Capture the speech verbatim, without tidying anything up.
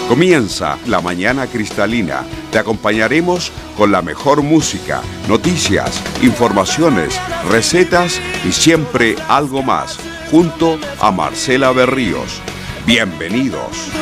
Comienza la mañana cristalina. Te acompañaremos con la mejor música, noticias, informaciones, recetas y siempre algo más, junto a Marcela Berríos. Bienvenidos.